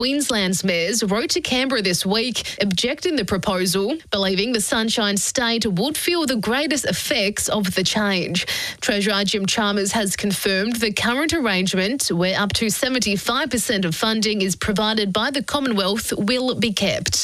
Queensland's mayors wrote to Canberra this week objecting the proposal, believing the Sunshine State would feel the greatest effects of the change. Treasurer Jim Chalmers has confirmed the current arrangement, where up to 75% of funding is provided by the Commonwealth, will be kept.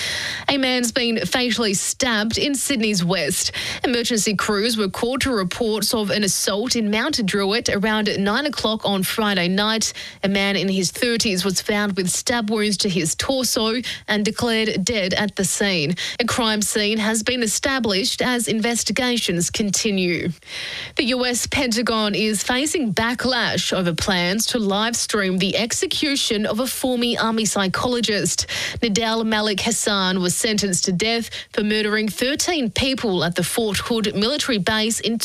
A man's been fatally stabbed in Sydney's west. Emergency crews were called to reports of an assault in Mount Druitt around 9 o'clock on Friday night. A man in his 30s was found with stab wounds to his torso and declared dead at the scene. A crime scene has been established as investigations continue. The US Pentagon is facing backlash over plans to live stream the execution of a former army psychologist. Nadal Malik Hassan was sentenced to death for murdering 13 people at the Fort Hood military base in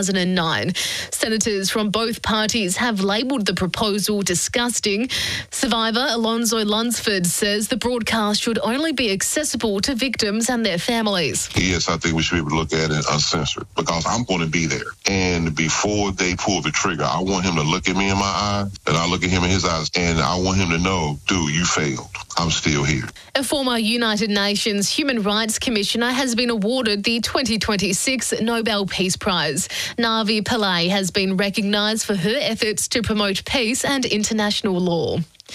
2009. Senators from both parties have labelled the proposal disgusting. Survivor Alonzo Lunsford says the broadcast should only be accessible to victims and their families. Yes, I think we should be able to look at it uncensored because I'm going to be there. And before they pull the trigger, I want him to look at me in my eyes and I look at him in his eyes and I want him to know, dude, you failed. I'm still here. A former United Nations Human Rights Commissioner has been awarded the 2026 Nobel Peace Prize. Navi Pillay has been recognised for her efforts to promote peace and international law.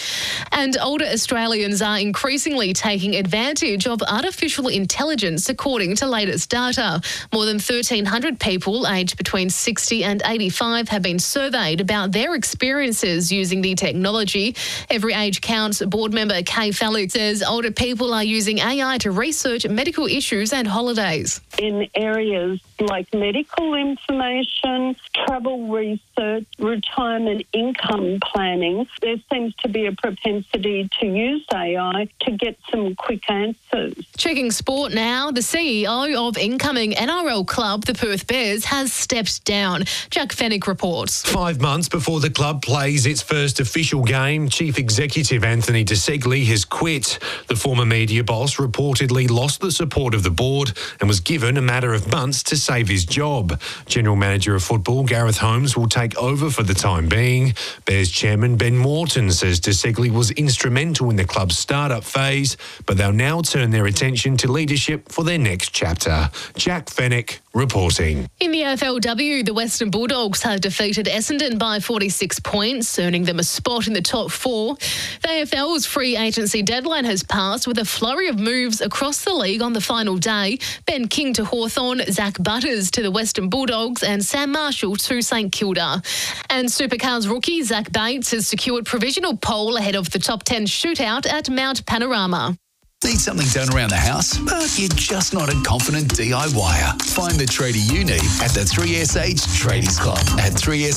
And older Australians are increasingly taking advantage of artificial intelligence, according to latest data. More than 1,300 people aged between 60 and 85 have been surveyed about their experiences using the technology. Every Age Counts board member Kay Felix says older people are using AI to research medical issues and holidays. In areas like medical information, travel research, retirement income planning, there seems to be a propensity to use AI to get some quick answers. Checking sport now, the CEO of incoming NRL club, the Perth Bears, has stepped down. Jack Fennick reports. 5 months before the club plays its first official game, Chief Executive Anthony De Segli has quit. The former media boss reportedly lost the support of the board and was given a matter of months to save his job. General Manager of Football Gareth Holmes will take over for the time being. Bears Chairman Ben Morton says De Segli was instrumental in the club's start-up phase, but they'll now turn their attention to leadership for their next chapter. Jack Fennick reporting. In the AFLW, the Western Bulldogs have defeated Essendon by 46 points, earning them a spot in the top four. The AFL's free agency deadline has passed with a flurry of moves across the league on the final day. Ben King to Hawthorn, Zach Butters to the Western Bulldogs and Sam Marshall to St Kilda. And Supercars rookie Zach Bates has secured provisional pole ahead of the top 10 shootout at Mount Panorama. Need something done around the house, but you're just not a confident DIYer? Find the tradie you need at the 3SH Tradies Club at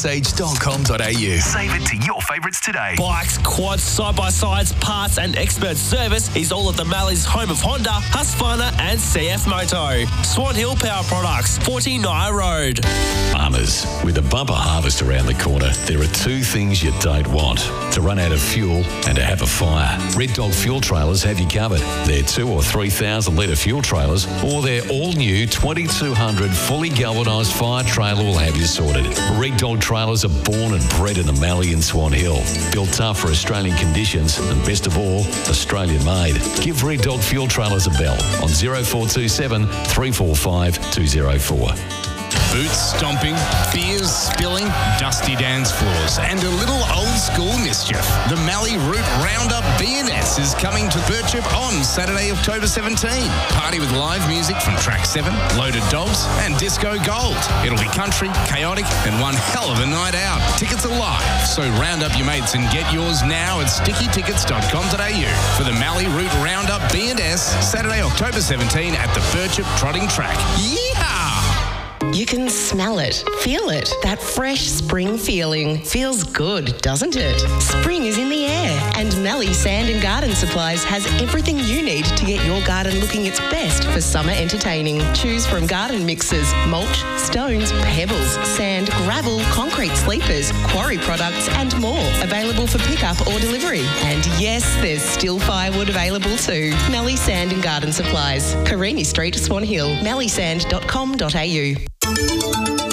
3sh.com.au. Save it to your favourites today. Bikes, quads, side-by-sides, parts and expert service is all at the Mallee's home of Honda, Husqvarna and CF Moto. Swan Hill Power Products, 49 Road. Farmers, with a bumper harvest around the corner, there are two things you don't want: to run out of fuel and to have a fire. Red Dog Fuel Trailers have you covered. Their 2,000 or 3,000 litre fuel trailers or their all-new 2,200 fully galvanised fire trailer will have you sorted. Red Dog trailers are born and bred in the Mallee and Swan Hill. Built tough for Australian conditions and, best of all, Australian made. Give Red Dog Fuel Trailers a bell on 0427 345 204. Boots stomping, beers spilling, dusty dance floors, and a little old school mischief. The Mallee Root Roundup B&S is coming to Birchip on Saturday, October 17. Party with live music from Track 7, Loaded Dogs, and Disco Gold. It'll be country, chaotic, and one hell of a night out. Tickets are live, so round up your mates and get yours now at stickytickets.com.au for the Mallee Root Roundup B&S, Saturday, October 17 at the Birchip Trotting Track. Yeehaw! You can smell it, feel it. That fresh spring feeling feels good, doesn't it? Spring is in the air, and Mallee Sand and Garden Supplies has everything you need to get your garden looking its best for summer entertaining. Choose from garden mixers, mulch, stones, pebbles, sand, gravel, concrete sleepers, quarry products, and more. Available for pickup or delivery. And yes, there's still firewood available too. Mallee Sand and Garden Supplies, Carini Street, Swan Hill, malleesand.com.au.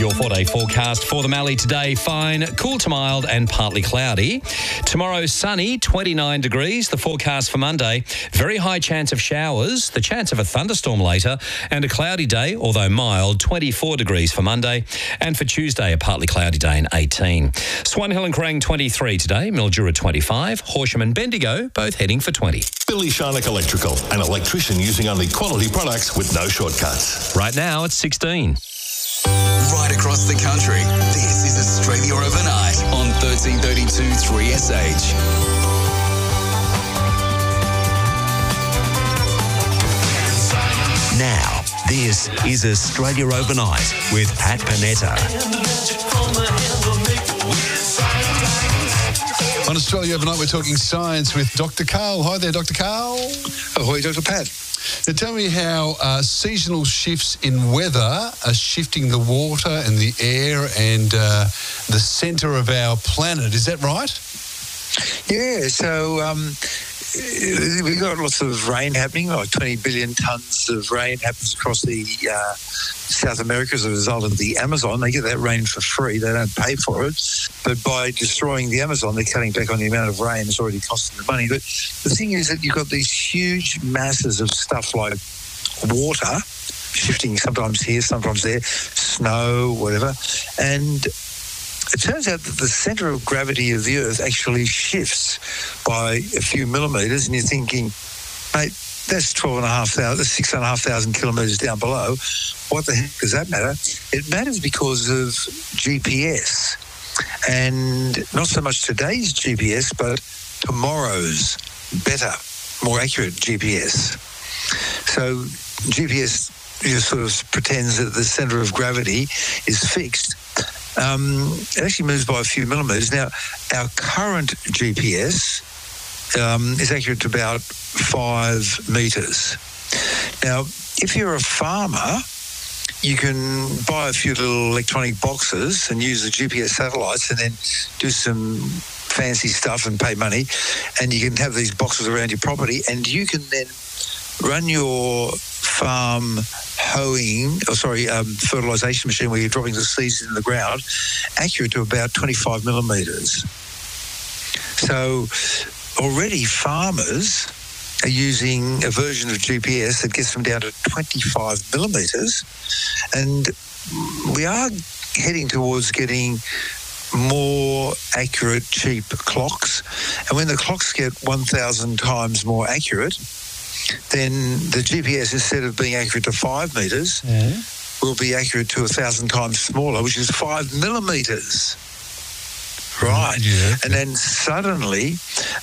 Your 4-day forecast for the Mallee today: fine, cool to mild and partly cloudy. Tomorrow, sunny, 29 degrees. The forecast for Monday, very high chance of showers, the chance of a thunderstorm later, and a cloudy day, although mild, 24 degrees for Monday. And for Tuesday, a partly cloudy day and 18. Swan Hill and Kerrang 23 today, Mildura 25, Horsham and Bendigo both heading for 20. Billy Sharnock Electrical, an electrician using only quality products with no shortcuts. Right now, it's 16. Right across the country, this is Australia Overnight on 1332 3SH. Now, this is Australia Overnight with Pat Panetta. On Australia Overnight, we're talking science with Dr. Carl. Hi there, Dr. Carl. Ahoy, Dr. Pat. Now, tell me how seasonal shifts in weather are shifting the water and the air and the centre of our planet. Is that right? Yeah, so we've got lots of rain happening, like 20 billion tonnes of rain happens across the South America as a result of the Amazon. They get that rain for free. They don't pay for it. But by destroying the Amazon, they're cutting back on the amount of rain. It's already costing them money. But the thing is that you've got these huge masses of stuff like water shifting sometimes here, sometimes there, snow, whatever. And it turns out that the centre of gravity of the Earth actually shifts by a few millimetres, and you're thinking, mate, that's 6,500 kilometres down below. What the heck does that matter? It matters because of GPS, and not so much today's GPS, but tomorrow's better, more accurate GPS. So GPS sort of pretends that the centre of gravity is fixed. It actually moves by a few millimetres. Now, our current GPS is accurate to about 5 metres. Now, if you're a farmer, you can buy a few little electronic boxes and use the GPS satellites and then do some fancy stuff and pay money, and you can have these boxes around your property, and you can then run your farm fertilisation machine where you're dropping the seeds in the ground accurate to about 25 millimetres. So already farmers are using a version of GPS that gets them down to 25 millimetres, and we are heading towards getting more accurate, cheap clocks. And when the clocks get 1,000 times more accurate, then the GPS, instead of being accurate to 5 metres, will be accurate to 1,000 times smaller, which is 5 millimetres. Right. Yeah. And then suddenly,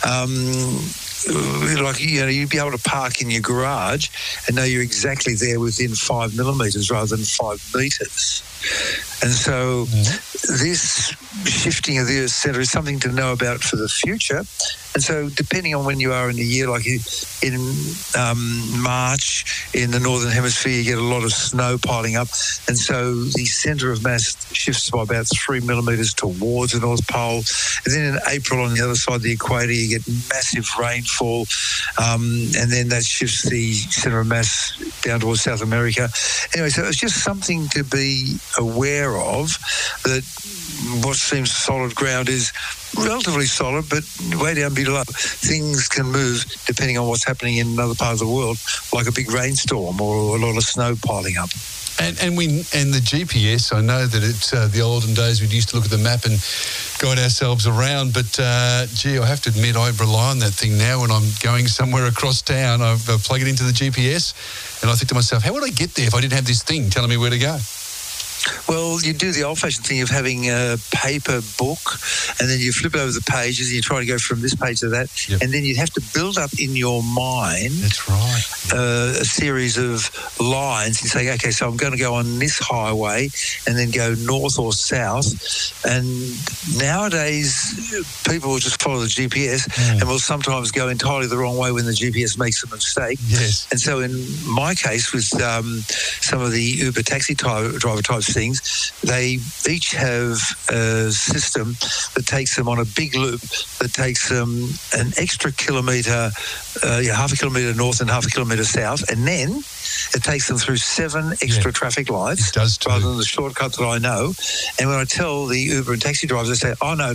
you'd be able to park in your garage and know you're exactly there within 5 millimetres rather than 5 metres. And so this shifting of the Earth's centre is something to know about for the future. And so depending on when you are in the year, like in March in the Northern Hemisphere, you get a lot of snow piling up. And so the centre of mass shifts by about 3 millimetres towards the North Pole. And then in April on the other side of the equator, you get massive rainfall. And then that shifts the centre of mass down towards South America. Anyway, so it's just something to be aware of, that what seems solid ground is relatively solid, but way down below, things can move depending on what's happening in another part of the world, like a big rainstorm or a lot of snow piling up. And the GPS, I know that it's the olden days we used to look at the map and guide ourselves around, but gee, I have to admit I rely on that thing now when I'm going somewhere across town. I plug it into the GPS and I think to myself, how would I get there if I didn't have this thing telling me where to go? Well, you do the old-fashioned thing of having a paper book, and then you flip over the pages and you try to go from this page to that, and then you'd have to build up in your mind. That's right. A series of lines and say, okay, so I'm going to go on this highway and then go north or south. And nowadays, people will just follow the GPS and will sometimes go entirely the wrong way when the GPS makes a mistake. Yes. And so in my case, with some of the Uber taxi driver types things, they each have a system that takes them on a big loop that takes them an extra kilometre, half a kilometre north and half a kilometre south, and then it takes them through 7 extra traffic lights. It does too. Rather than the shortcut that I know. And when I tell the Uber and taxi drivers, they say, oh, no,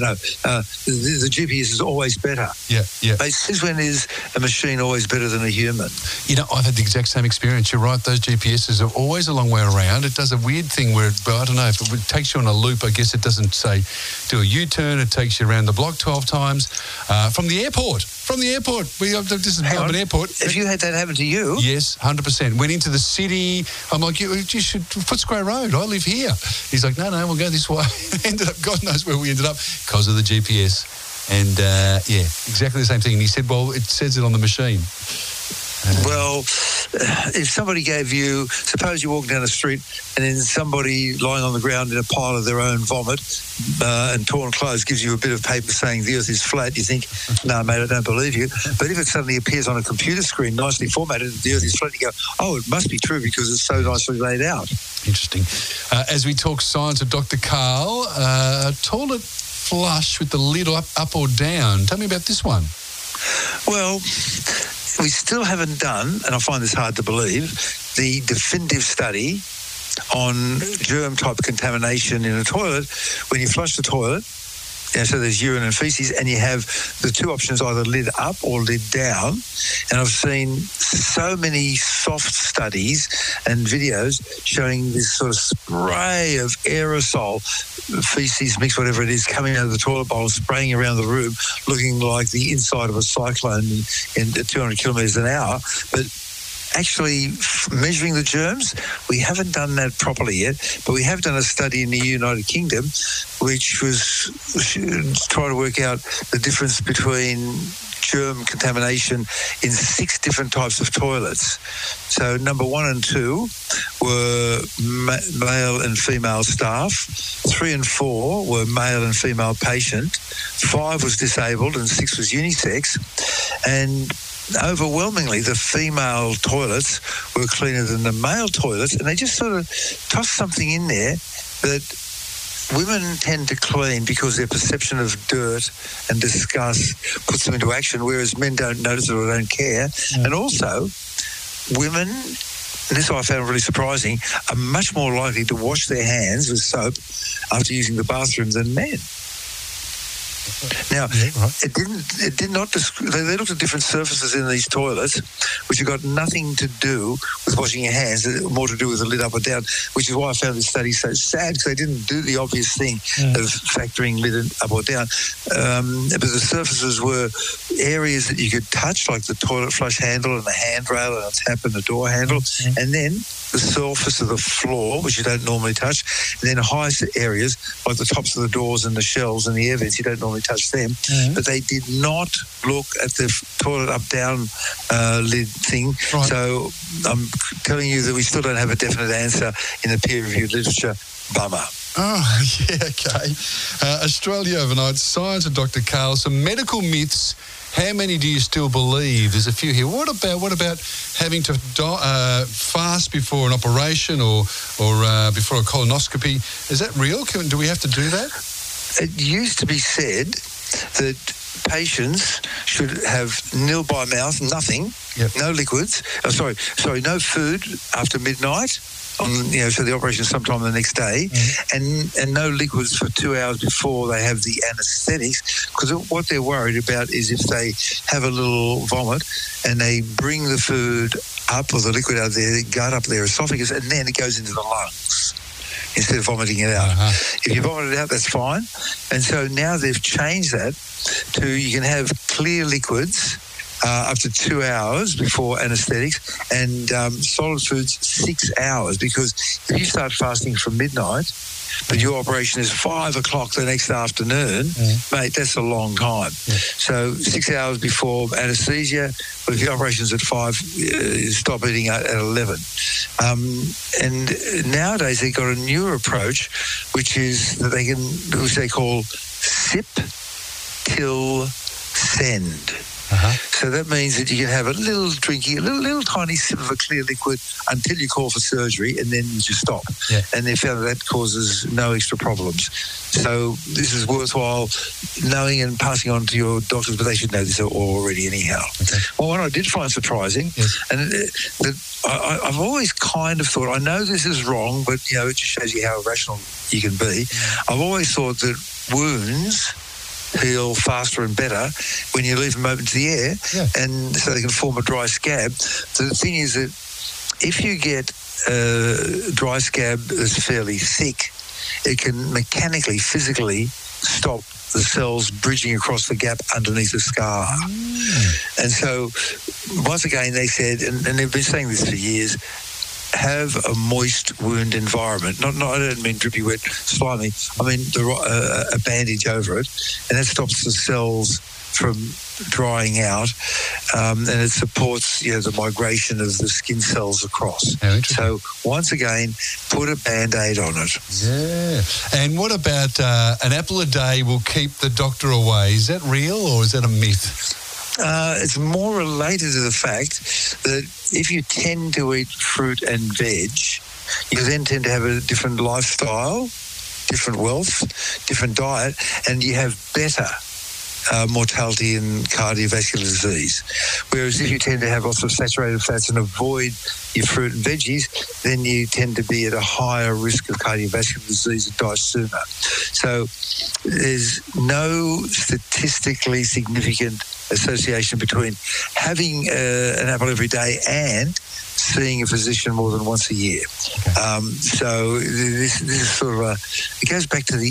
the GPS is always better. Yeah. But since when is a machine always better than a human? You know, I've had the exact same experience. You're right, those GPSs are always a long way around. It does a weird thing where, I don't know, if it takes you on a loop, I guess it doesn't say do a U-turn, it takes you around the block 12 times. From the airport. This is Melbourne Airport. Have you had that happen to you? Yes, 100%. Went into the city. I'm like, you should Footscray Road. I live here. He's like, no, we'll go this way. Ended up, God knows where we ended up because of the GPS. And, exactly the same thing. And he said, well, it says it on the machine. Well, if somebody gave you, suppose you walk down the street and then somebody lying on the ground in a pile of their own vomit and torn clothes gives you a bit of paper saying the earth is flat, you think, no, mate, I don't believe you. But if it suddenly appears on a computer screen, nicely formatted, the earth is flat, you go, oh, it must be true because it's so nicely laid out. Interesting. As we talk science with Dr. Karl, toilet flush with the lid up or down. Tell me about this one. Well, we still haven't done, and I find this hard to believe, the definitive study on germ-type contamination in a toilet. When you flush the toilet, so there's urine and feces, and you have the two options, either lid up or lid down. And I've seen so many soft studies and videos showing this sort of spray of aerosol, feces mix, whatever it is, coming out of the toilet bowl, spraying around the room, looking like the inside of a cyclone in 200 kilometres an hour. But actually measuring the germs, we haven't done that properly yet, but we have done a study in the United Kingdom which was trying to work out the difference between germ contamination in 6 different types of toilets. So number 1 and 2 were male and female staff. 3 and 4 were male and female patient. 5 was disabled and 6 was unisex. And overwhelmingly, the female toilets were cleaner than the male toilets, and they just sort of tossed something in there that women tend to clean because their perception of dirt and disgust puts them into action, whereas men don't notice it or don't care. And also, women, and this I found really surprising, are much more likely to wash their hands with soap after using the bathroom than men. Now, it did not. They looked at different surfaces in these toilets, which have got nothing to do with washing your hands, more to do with the lid up or down, which is why I found this study so sad, because they didn't do the obvious thing of factoring lid up or down. But the surfaces were areas that you could touch, like the toilet flush handle and the handrail and a tap and the door handle, and then the surface of the floor, which you don't normally touch, and then high areas like the tops of the doors and the shelves and the air vents, you don't normally touch them. But they did not look at the toilet up-down lid thing. Right. So I'm telling you that we still don't have a definite answer in the peer-reviewed literature. Bummer. Oh, yeah, okay. Australia overnight, science with Dr. Karl. Some medical myths. How many do you still believe? There's a few here. What about having to fast before an operation or before a colonoscopy? Is that real? Do we have to do that? It used to be said that patients should have nil by mouth, nothing, no liquids. No food after midnight. So the operation is sometime the next day, and no liquids for 2 hours before they have the anaesthetics, because what they're worried about is if they have a little vomit and they bring the food up or the liquid out of their gut, up their esophagus, and then it goes into the lungs instead of vomiting it out. If you vomit it out, that's fine. And so now they've changed that to you can have clear liquids up to 2 hours before anaesthetics, and solid foods 6 hours, because if you start fasting from midnight but your operation is 5 o'clock the next afternoon, mate, that's a long time. So 6 hours before anaesthesia, but if your operation's at 5, stop eating at 11. And nowadays they've got a newer approach, which is that which they call sip till send. So that means that you can have a little drinky, a little tiny sip of a clear liquid until you call for surgery, and then you just stop. And they found that causes no extra problems. So this is worthwhile knowing and passing on to your doctors, but they should know this already anyhow. Well, what I did find surprising, and I've always kind of thought, I know this is wrong, but, it just shows you how irrational you can be. I've always thought that wounds heal faster and better when you leave them open to the air, and so they can form a dry scab. So the thing is that if you get a dry scab that's fairly thick, it can mechanically, physically stop the cells bridging across the gap underneath the scar. And so once again they said, and they've been saying this for years, have a moist wound environment. Not I don't mean drippy, wet, slimy. I mean a bandage over it, and that stops the cells from drying out, and it supports the migration of the skin cells across. So once again, put a Band-Aid on it. Yeah. And what about an apple a day will keep the doctor away? Is that real or is that a myth? It's more related to the fact that if you tend to eat fruit and veg, you then tend to have a different lifestyle, different wealth, different diet, and you have better mortality in cardiovascular disease. Whereas if you tend to have lots of saturated fats and avoid your fruit and veggies, then you tend to be at a higher risk of cardiovascular disease and die sooner. So there's no statistically significant association between having an apple every day and seeing a physician more than once a year. So this is sort of it goes back to the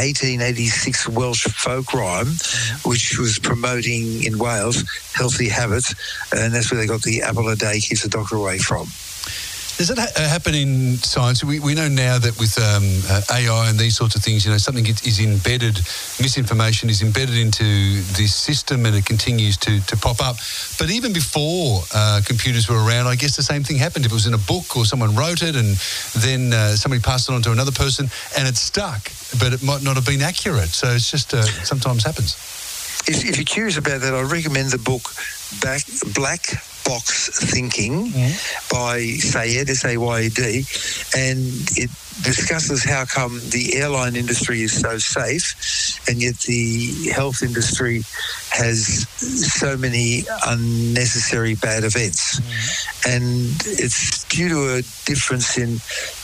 1886 Welsh folk rhyme, which was promoting in Wales healthy habits, and that's where they got the apple a day keeps the doctor away from. Does that happen in science? We know now that with AI and these sorts of things, something is embedded, misinformation is embedded into this system and it continues to pop up. But even before computers were around, I guess the same thing happened. If it was in a book or someone wrote it and then somebody passed it on to another person and it stuck, but it might not have been accurate. So it's just sometimes happens. If you're curious about that, I recommend the book Black Box Thinking by Sayed, S-A-Y-E-D, and it discusses how come the airline industry is so safe and yet the health industry has so many unnecessary bad events. And it's due to a difference in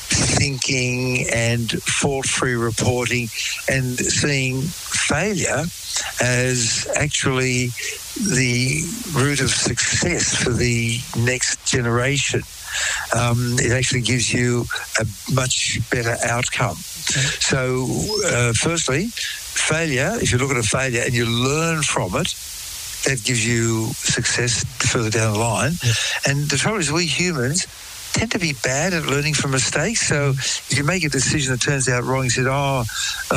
thinking and fault-free reporting and seeing failure as actually the route of success for the next generation. It actually gives you a much better outcome. So, firstly, failure, if you look at a failure and you learn from it, that gives you success further down the line. And the trouble is, we humans tend to be bad at learning from mistakes. So if you make a decision that turns out wrong, you said, I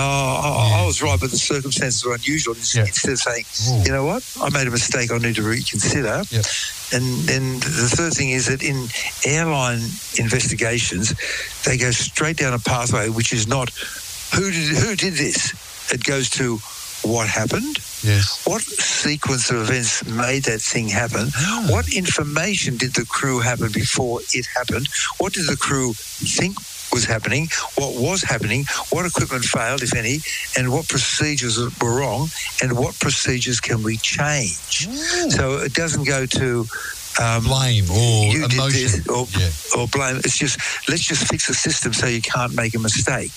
was right, but the circumstances were unusual. Instead of saying, you know what, I made a mistake, I need to reconsider. And then the third thing is that in airline investigations, they go straight down a pathway which is not who did this. It goes to what happened, what sequence of events made that thing happen, what information did the crew happen before it happened, what did the crew think was happening, what was happening, what equipment failed, if any, and what procedures were wrong, and what procedures can we change. So it doesn't go to blame or emotion or blame. It's just, let's just fix the system so you can't make a mistake.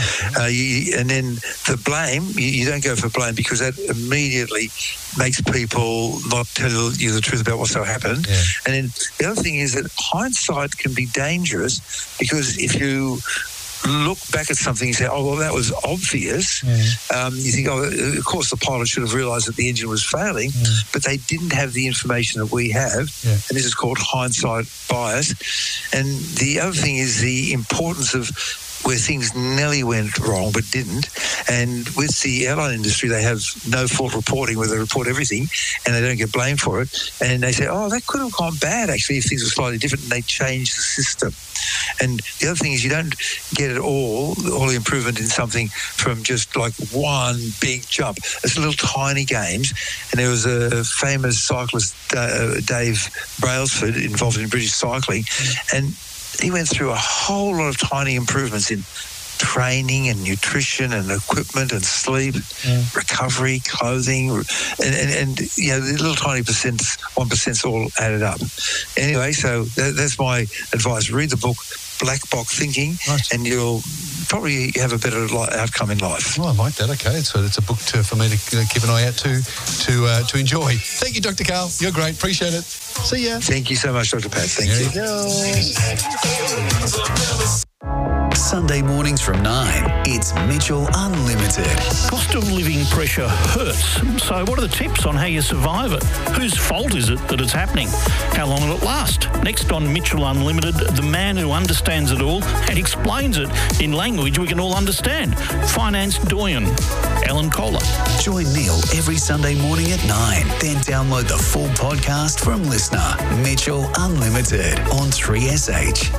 And then the blame, you don't go for blame because that immediately makes people not tell you the truth about what's happened. And then the other thing is that hindsight can be dangerous because if you look back at something and say, oh, well, that was obvious. You think, oh, of course the pilot should have realised that the engine was failing, but they didn't have the information that we have, and this is called hindsight bias. And the other thing is the importance of where things nearly went wrong but didn't. And with the airline industry, they have no fault reporting where they report everything and they don't get blamed for it. And they say, oh, that could have gone bad actually if things were slightly different, and they change the system. And the other thing is you don't get it all the improvement in something from just like one big jump. It's little tiny games. And there was a famous cyclist, Dave Brailsford, involved in British cycling, and he went through a whole lot of tiny improvements in training and nutrition and equipment and sleep, recovery, clothing, and you know, the little tiny percents, 1% all added up. Anyway, so that's my advice. Read the book Black Box Thinking, and you'll probably have a better outcome in life. Oh, I like that. Okay, so it's a book for me to keep an eye out to enjoy. Thank you, Dr. Carl. You're great. Appreciate it. See ya. Thank you so much, Dr. Pat. Thank you. There you go. Sunday mornings from 9, it's Mitchell Unlimited. Cost of living pressure hurts. So what are the tips on how you survive it? Whose fault is it that it's happening? How long will it last? Next on Mitchell Unlimited, the man who understands it all and explains it in language we can all understand. Finance doyen, Alan Kohler. Join Neil every Sunday morning at 9. Then download the full podcast from Listener. Mitchell Unlimited on 3SH.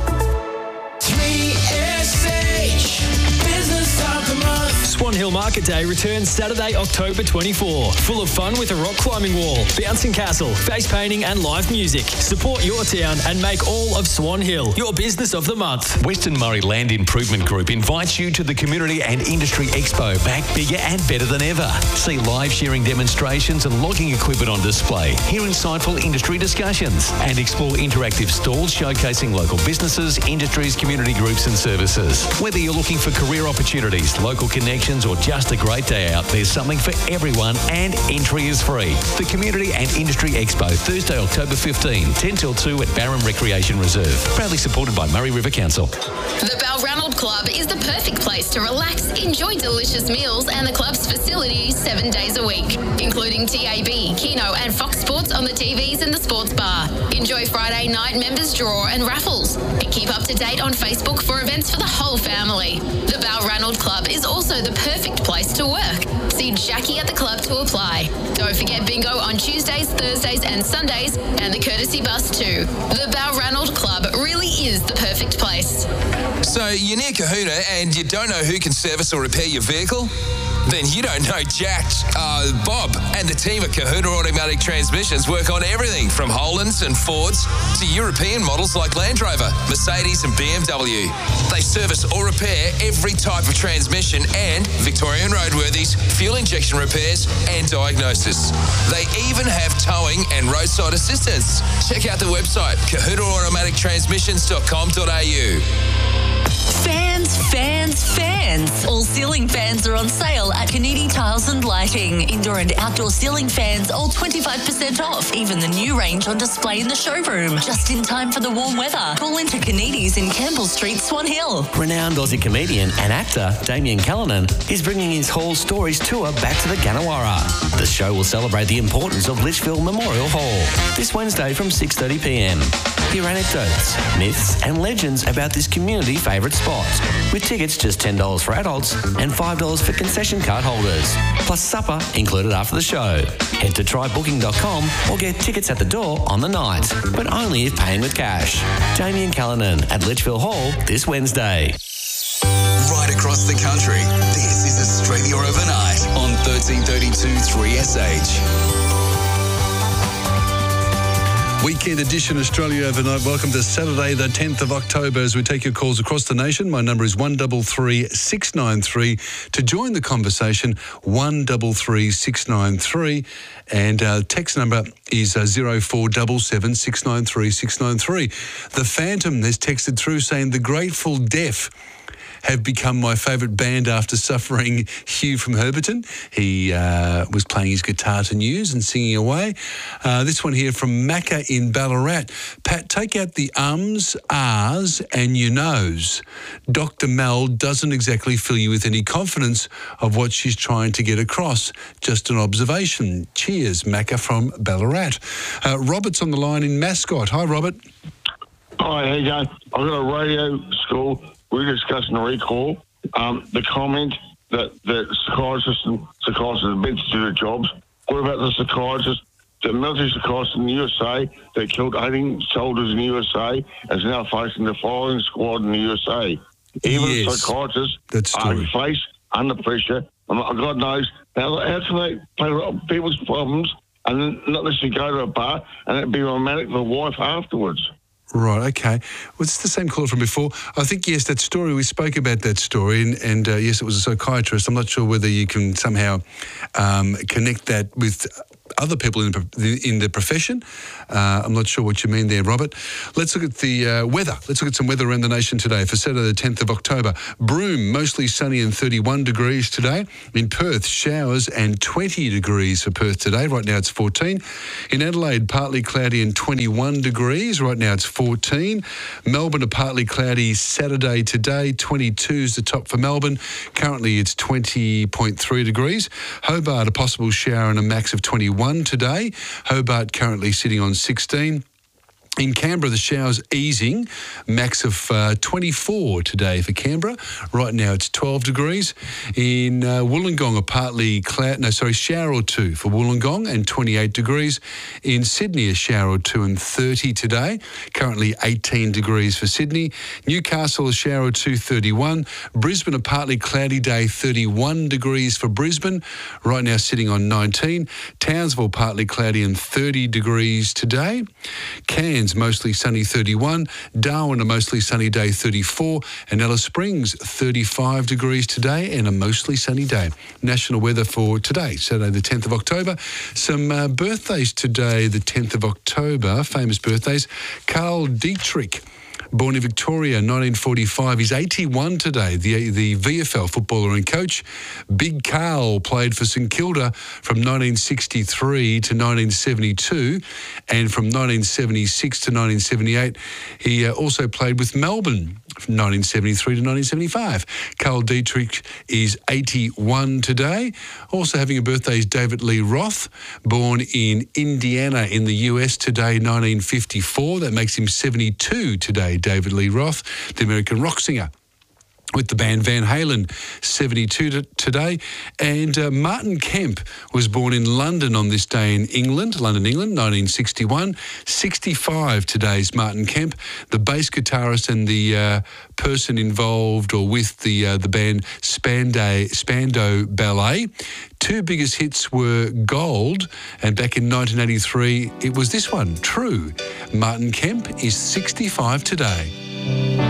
3SH Business of the Month. Swan Hill Market Day returns Saturday, October 24. Full of fun with a rock climbing wall, bouncing castle, face painting and live music. Support your town and make all of Swan Hill your Business of the Month. Western Murray Land Improvement Group invites you to the Community and Industry Expo, back bigger and better than ever. See live sharing demonstrations and logging equipment on display, hear insightful industry discussions, and explore interactive stalls showcasing local businesses, industries, community groups and services. Whether you're looking for career opportunities, local connections, or just a great day out, there's something for everyone, and entry is free. The Community and Industry Expo, Thursday, October 15, 10 till 2 at Barham Recreation Reserve. Proudly supported by Murray River Council. The Balranald Club is the perfect place to relax, enjoy delicious meals, and the club's facilities 7 days a week, including TAB, Keno, and Fox Sports on the TVs in the sports bar. Enjoy Friday night members draw and raffles, and keep up to date on Facebook for events for the whole family. The Balranald Club is also the perfect place to work. See Jackie at the club to apply. Don't forget bingo on Tuesdays, Thursdays and Sundays, and the courtesy bus too. The Balranald Club really is the perfect place. So you're near Kahuna and you don't know who can service or repair your vehicle? Then you don't know Jack. Bob and the team at Kahuna Automatic Transmissions work on everything from Hollands and Fords to European models like Land Rover, Mercedes and BMW. They service or repair every type of transmission and Victorian roadworthies, fuel injection repairs and diagnosis. They even have towing and roadside assistance. Check out the website kahunaautomatictransmissions.com.au. Fans. All ceiling fans are on sale at Canidi Tiles and Lighting. Indoor and outdoor ceiling fans, all 25% off. Even the new range on display in the showroom. Just in time for the warm weather. Call into Canidi's in Campbell Street, Swan Hill. Renowned Aussie comedian and actor Damien Callanan is bringing his Hall Stories tour back to the Ganawara. The show will celebrate the importance of Litchfield Memorial Hall this Wednesday from 6:30pm. Hear anecdotes, myths and legends about this community favourite spot, with tickets just $10 for adults and $5 for concession card holders, plus supper included after the show. Head to trybooking.com or get tickets at the door on the night, but only if paying with cash. Damien Callanan at Litchfield Hall this Wednesday. Right across the country, this is Australia Overnight on 1332 3SH. Weekend edition Australia Overnight. Welcome to Saturday, the 10th of October, as we take your calls across the nation. My number is 133693. To join the conversation, 133693. And text number is 0477 693 693. The Phantom has texted through saying the Grateful Deaf have become my favourite band after suffering Hugh from Herberton. He was playing his guitar to news and singing away. This one here from Macca in Ballarat. Pat, take out the ums, ahs and you knows. Dr. Mel doesn't exactly fill you with any confidence of what she's trying to get across. Just an observation. Cheers, Macca from Ballarat. Robert's on the line in Mascot. Hi, Robert. Hi, how you going? I've got a radio school we're discussing the recall. The comment that psychiatrists are meant to do their jobs. What about the psychiatrists, the military psychiatrist in the USA that killed 18 soldiers in the USA and is now facing the firing squad in the USA? Even psychiatrists are faced under pressure. And God knows, how can they play people's problems and then not necessarily go to a bar and it'd be romantic for the wife afterwards? Right, okay. Well, it's the same caller from before. I think, yes, that story, we spoke about that story, and yes, it was a psychiatrist. I'm not sure whether you can somehow connect that with other people in the profession. I'm not sure what you mean there, Robert. Let's look at the weather. Let's look at some weather around the nation today for Saturday the 10th of October. Broome, mostly sunny and 31 degrees today. In Perth, showers and 20 degrees for Perth today. Right now it's 14. In Adelaide, partly cloudy and 21 degrees. Right now it's 14. Melbourne, a partly cloudy Saturday today. 22 is the top for Melbourne. Currently it's 20.3 degrees. Hobart, a possible shower and a max of 21 today. Hobart currently sitting on 16. In Canberra, the showers easing, max of 24 today for Canberra. Right now it's 12 degrees. In Wollongong, a partly shower or two for Wollongong and 28 degrees. In Sydney, a shower or two and 30 today. Currently 18 degrees for Sydney. Newcastle, a shower or two, 31. Brisbane, a partly cloudy day, 31 degrees for Brisbane. Right now sitting on 19. Townsville, partly cloudy and 30 degrees today. Cairns, mostly sunny, 31. Darwin, a mostly sunny day, 34. And Alice Springs, 35 degrees today and a mostly sunny day. National weather for today, Saturday the 10th of October. Some birthdays today, the 10th of October, famous birthdays. Carl Dietrich, born in Victoria, 1945. He's 81 today, the VFL footballer and coach. Big Carl played for St Kilda from 1963 to 1972, and from 1976 to 1978, he also played with Melbourne from 1973 to 1975. Carl Dietrich is 81 today. Also having a birthday is David Lee Roth, born in Indiana in the US today, 1954. That makes him 72 today, David Lee Roth, the American rock singer. With the band Van Halen, 72 today. And Martin Kemp was born in London on this day in England, 1961. 65 today's Martin Kemp, the bass guitarist and the person involved or with the band Spandau Ballet. Two biggest hits were Gold, and back in 1983, it was this one, True. Martin Kemp is 65 today.